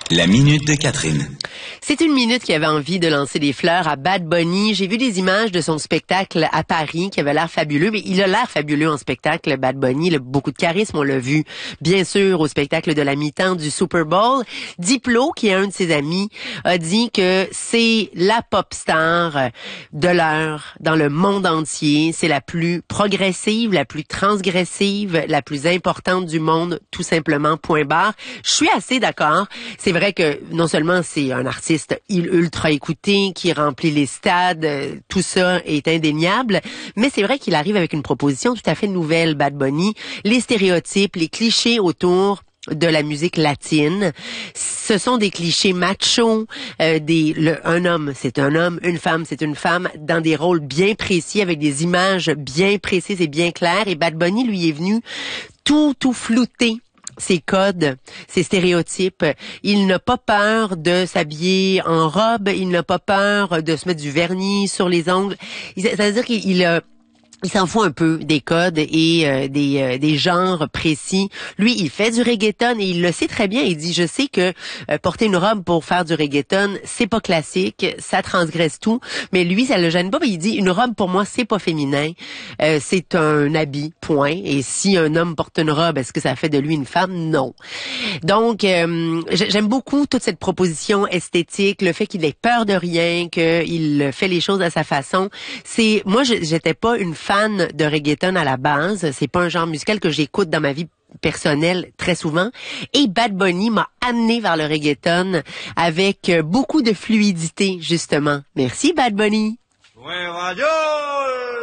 La minute de Catherine. C'est une minute qui avait envie de lancer des fleurs à Bad Bunny. J'ai vu des images de son spectacle à Paris qui avait l'air fabuleux, mais il a l'air fabuleux en spectacle, Bad Bunny. Il a beaucoup de charisme, on l'a vu bien sûr au spectacle de la mi-temps du Super Bowl. Diplo, qui est un de ses amis, a dit que c'est la pop star de l'heure dans le monde entier. C'est la plus progressive, la plus transgressive, la plus importante du monde, tout simplement, point barre. Je suis assez d'accord. C'est vrai que non seulement c'est un artiste ultra écouté, qui remplit les stades, tout ça est indéniable, mais c'est vrai qu'il arrive avec une proposition tout à fait nouvelle, Bad Bunny. Les stéréotypes, les clichés autour de la musique latine, ce sont des clichés machos, un homme c'est un homme, une femme c'est une femme, dans des rôles bien précis, avec des images bien précises et bien claires, et Bad Bunny lui est venu tout flouter ses codes, ses stéréotypes. Il n'a pas peur de s'habiller en robe, il n'a pas peur de se mettre du vernis sur les ongles. C'est-à-dire il s'en fout un peu des codes et des genres précis. Lui, il fait du reggaeton et il le sait très bien. Il dit, je sais que porter une robe pour faire du reggaeton, c'est pas classique, ça transgresse tout. Mais lui, ça le gêne pas. Il dit, une robe pour moi, c'est pas féminin, c'est un habit, point. Et si un homme porte une robe, est-ce que ça fait de lui une femme? Non. Donc, j'aime beaucoup toute cette proposition esthétique, le fait qu'il ait peur de rien, qu'il fait les choses à sa façon. Moi, j'étais pas une fan de reggaeton à la base. C'est pas un genre musical que j'écoute dans ma vie personnelle très souvent. Et Bad Bunny m'a amené vers le reggaeton avec beaucoup de fluidité, justement. Merci, Bad Bunny. Ouais, radio!